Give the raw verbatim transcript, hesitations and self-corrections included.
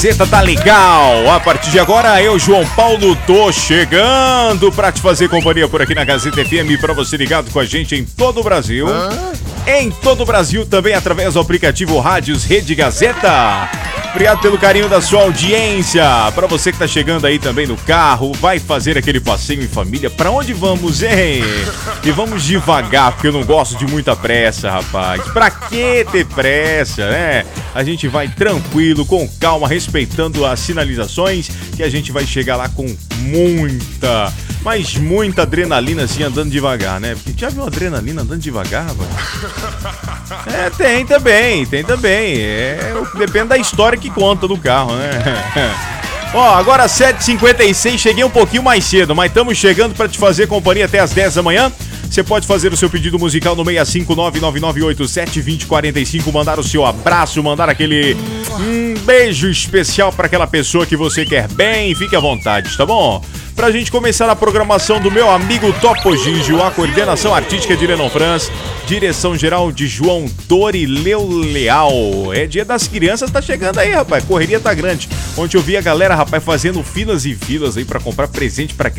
Gazeta tá legal. A partir de agora, eu, João Paulo, tô chegando pra te fazer companhia por aqui na Gazeta F M, pra você ligado com a gente em todo o Brasil. Hã? Em todo o Brasil, também através do aplicativo Rádios Rede Gazeta. Obrigado pelo carinho da sua audiência. Pra você que tá chegando aí também no carro, vai fazer aquele passeio em família. Pra onde vamos, hein? E vamos devagar, porque eu não gosto de muita pressa, rapaz. Pra que ter pressa, né? A gente vai tranquilo, com calma, respeitando as sinalizações, que a gente vai chegar lá com muita, mas muita adrenalina assim, andando devagar, né? Porque já viu adrenalina andando devagar, velho? É, tem também, tem também. É, depende da história que conta do carro, né? Ó, agora sete e cinquenta e seis, cheguei um pouquinho mais cedo, mas estamos chegando para te fazer companhia até as dez da manhã. Você pode fazer o seu pedido musical no seis cinco nove nove nove oito sete dois zero quatro cinco, mandar o seu abraço, mandar aquele um beijo especial para aquela pessoa que você quer bem. Fique à vontade, tá bom? Pra gente começar a programação do meu amigo Topo Gigio, a coordenação artística de Lennon Franz, direção geral de João Dorileu Leal. É dia das crianças, tá chegando aí, rapaz. Correria tá grande. Ontem eu vi a galera, rapaz, fazendo filas e filas aí pra comprar presente pra